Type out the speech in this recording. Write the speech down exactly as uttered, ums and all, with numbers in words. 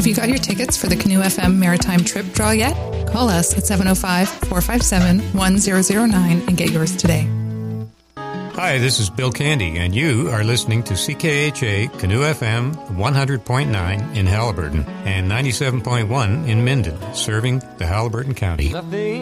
Have you got your tickets for the Canoe F M Maritime Trip Draw yet? Call us at seven oh five, four five seven, one zero zero nine and get yours today. Hi, this is Bill Candy, and you are listening to C K H A Canoe F M one hundred point nine in Haliburton and ninety-seven point one in Minden, serving the Haliburton County. Nothing